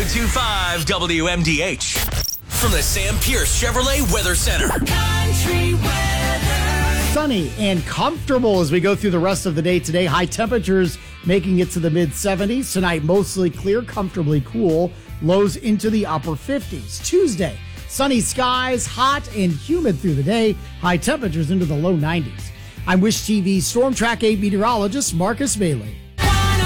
102.5 WMDH. From the Sam Pierce Chevrolet Weather Center. Country weather. Sunny and comfortable as we go through the rest of the day today. High temperatures making it to the mid-70s. Tonight, mostly clear, comfortably cool. Lows into the upper 50s. Tuesday, sunny skies, hot and humid through the day. High temperatures into the low 90s. I'm Wish TV Storm Track 8 meteorologist Marcus Bailey.